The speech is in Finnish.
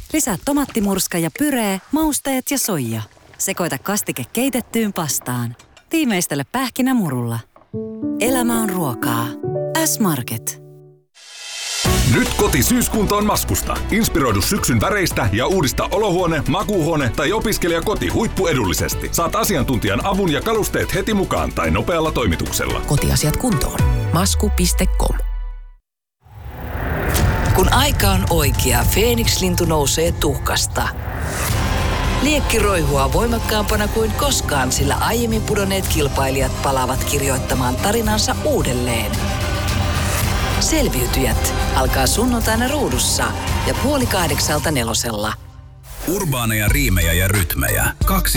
Lisää tomaattimurska ja pyree, mausteet ja soija. Sekoita kastike keitettyyn pastaan. Tiimeistele pähkinämurulla. Elämä on ruokaa. S-Market. Nyt koti-syyskuntoon Maskusta. Inspiroidu syksyn väreistä ja uudista olohuone, makuuhuone tai opiskelijakoti huippuedullisesti. Saat asiantuntijan avun ja kalusteet heti mukaan tai nopealla toimituksella. Kotiasiat kuntoon. Masku.com. Kun aika on oikea, Feeniks-lintu nousee tuhkasta. Liekki roihua voimakkaampana kuin koskaan, sillä aiemmin pudonneet kilpailijat palaavat kirjoittamaan tarinansa uudelleen. Selviytyjät alkaa sunnuntaina Ruudussa ja 7:30 4:00. Urbaaneja riimejä ja rytmejä. 2